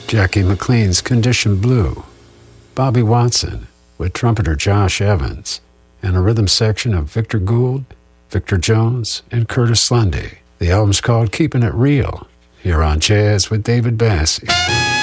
Jackie McLean's Condition Blue, Bobby Watson with trumpeter Josh Evans, and a rhythm section of Victor Gould, Victor Jones, and Curtis Lundy. The album's called Keeping It Real, here on Jazz with David Bassie.